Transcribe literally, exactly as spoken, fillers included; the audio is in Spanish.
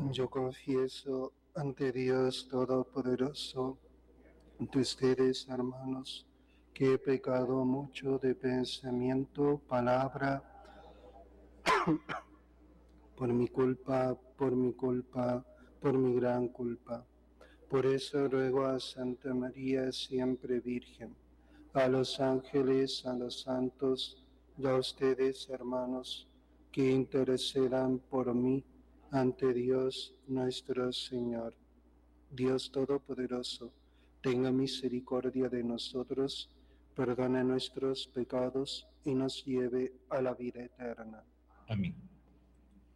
Yo confieso ante Dios Todopoderoso, ante ustedes, hermanos, que he pecado mucho de pensamiento, palabra, por mi culpa, por mi culpa, por mi gran culpa. Por eso ruego a Santa María, siempre Virgen, a los ángeles, a los santos, y a ustedes, hermanos, que intercedan por mí ante Dios nuestro Señor. Dios Todopoderoso, tenga misericordia de nosotros, perdone nuestros pecados y nos lleve a la vida eterna. Amén.